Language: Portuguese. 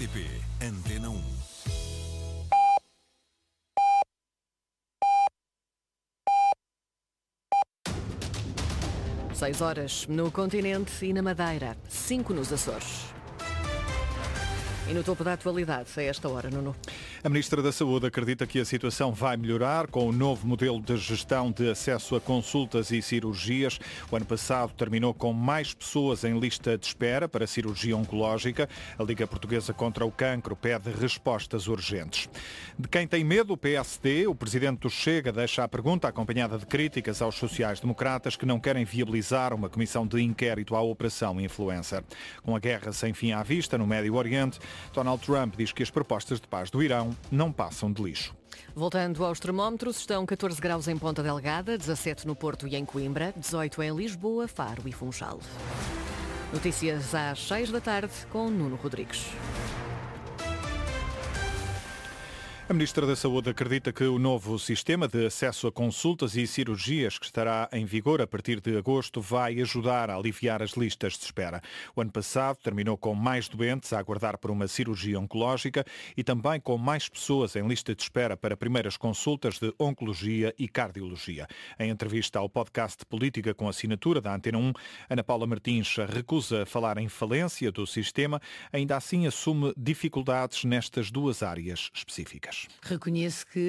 RTP Antena 1. Seis horas no continente e na Madeira, 5 nos Açores. E no topo da atualidade, a esta hora, Nuno. A Ministra da Saúde acredita que a situação vai melhorar com o novo modelo de gestão de acesso a consultas e cirurgias. O ano passado terminou com mais pessoas em lista de espera para cirurgia oncológica. A Liga Portuguesa contra o Cancro pede respostas urgentes. De quem tem medo, o PSD, o presidente do Chega deixa a pergunta acompanhada de críticas aos sociais-democratas que não querem viabilizar uma comissão de inquérito à Operação Influencer. Com a guerra sem fim à vista no Médio Oriente, Donald Trump diz que as propostas de paz do Irão não passam de lixo. Voltando aos termómetros, estão 14 graus em Ponta Delgada, 17 no Porto e em Coimbra, 18 em Lisboa, Faro e Funchal. Notícias às 6 da tarde com Nuno Rodrigues. A Ministra da Saúde acredita que o novo sistema de acesso a consultas e cirurgias que estará em vigor a partir de agosto vai ajudar a aliviar as listas de espera. O ano passado terminou com mais doentes a aguardar por uma cirurgia oncológica e também com mais pessoas em lista de espera para primeiras consultas de oncologia e cardiologia. Em entrevista ao podcast Política com assinatura da Antena 1, Ana Paula Martins recusa falar em falência do sistema, ainda assim assume dificuldades nestas duas áreas específicas. Reconhece que